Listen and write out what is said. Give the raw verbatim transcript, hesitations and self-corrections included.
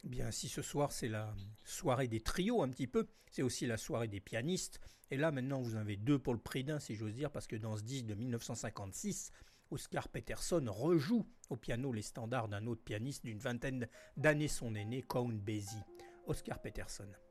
Bien, si ce soir c'est la soirée des trios un petit peu, c'est aussi la soirée des pianistes. Et là maintenant vous en avez deux pour le prix d'un si j'ose dire, parce que dans ce disque de mille neuf cent cinquante-six, Oscar Peterson rejoue au piano les standards d'un autre pianiste d'une vingtaine d'années son aîné, Count Basie. Oscar Peterson.